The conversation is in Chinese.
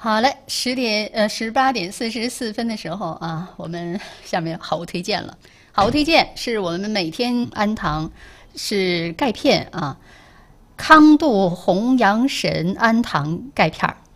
好嘞，18点44分的时候啊，我们下面好物推荐了。好物推荐是我们每天安堂是钙片啊，康度红阳神安堂钙片儿。